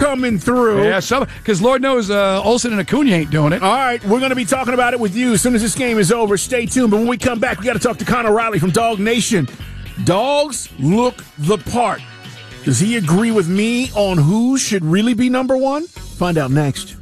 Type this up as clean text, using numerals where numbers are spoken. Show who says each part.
Speaker 1: coming through.
Speaker 2: Yeah, because Lord knows Olsen and Acuna ain't doing it.
Speaker 1: All right, we're going to be talking about it with you as soon as this game is over. Stay tuned. But when we come back, we got to talk to Connor Riley from Dog Nation. Dogs look the part. Does he agree with me on who should really be number one? Find out next.